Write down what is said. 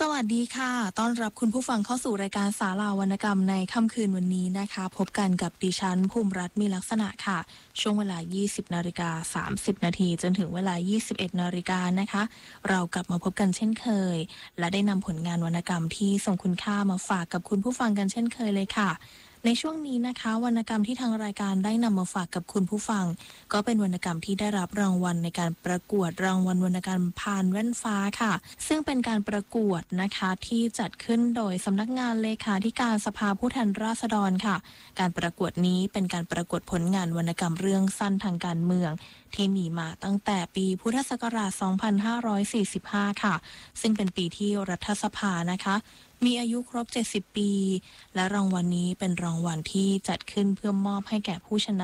สวัสดีค่ะต้อนรับคุณผู้ฟังเข้าสู่รายการศาลาวรรณกรรมในค่ำคืนวันนี้นะคะพบกันกับดิฉันภูมิรัตน์มีลักษณะค่ะช่วงเวลา 20:30 นาทีจนถึงเวลา 21 นาฬิกานะคะเรากลับมาพบกันเช่นเคยและได้นำผลงานวรรณกรรมที่ทรงคุณค่ามาฝากกับคุณผู้ฟังกันเช่นเคยเลยค่ะในช่วงนี้นะคะวรรณกรรมที่ทางรายการได้นำมาฝากกับคุณผู้ฟังก็เป็นวรรณกรรมที่ได้รับรางวัลในการประกวดรางวัลวรรณกรรมพานแว่นฟ้าค่ะซึ่งเป็นการประกวดนะคะที่จัดขึ้นโดยสำนักงานเลขาธิการสภาผู้แทนราษฎรค่ะการประกวดนี้เป็นการประกวดผลงานวรรณกรรมเรื่องสั้นทางการเมืองที่มีมาตั้งแต่ปีพุทธศักราช 2545 ค่ะซึ่งเป็นปีที่รัฐสภานะคะมีอายุครบ 70 ปีและรางวัลนี้เป็นรางวัลที่จัดขึ้นเพื่อมอบให้แก่ผู้ชนะ